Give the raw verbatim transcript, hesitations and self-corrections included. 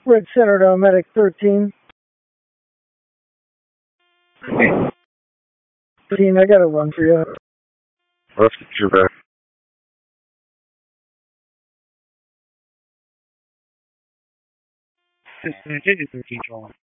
Red Center to Medic thirteen. thirteen, I got a run for you. Let's get you back. This is thirteen, John.